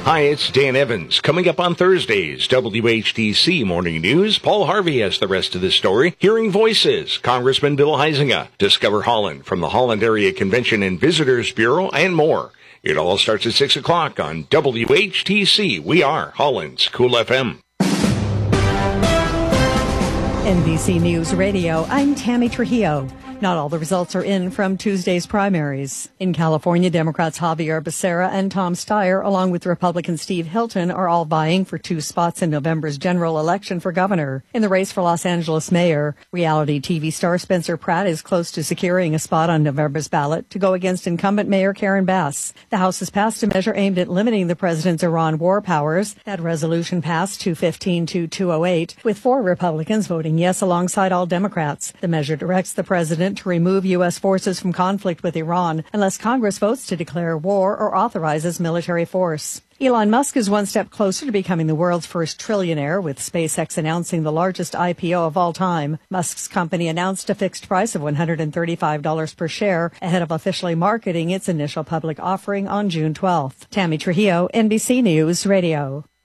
Hi, it's Dan Evans. Coming up on Thursday's WHTC Morning News, Paul Harvey has the rest of the story. Hearing Voices, Congressman Bill Huizenga, Discover Holland from the Holland Area Convention and Visitors Bureau, and more. It all starts at 6 o'clock on WHTC. We are Holland's Cool FM. NBC News Radio, I'm Tammy Trujillo. Not all the results are in from Tuesday's primaries. In California, Democrats Javier Becerra and Tom Steyer, along with Republican Steve Hilton, are all vying for 2 spots in November's general election for governor. In the race for Los Angeles mayor, reality TV star Spencer Pratt is close to securing a spot on November's ballot to go against incumbent Mayor Karen Bass. The House has passed a measure aimed at limiting the president's Iran war powers. That resolution passed 215 to 208, with 4 Republicans voting yes alongside all Democrats. The measure directs the president to remove U.S. forces from conflict with Iran unless Congress votes to declare war or authorizes military force. Elon Musk is one step closer to becoming the world's first trillionaire, with SpaceX announcing the largest IPO of all time. Musk's company announced a fixed price of $135 per share ahead of officially marketing its initial public offering on June 12th. Tammy Trujillo, NBC News Radio.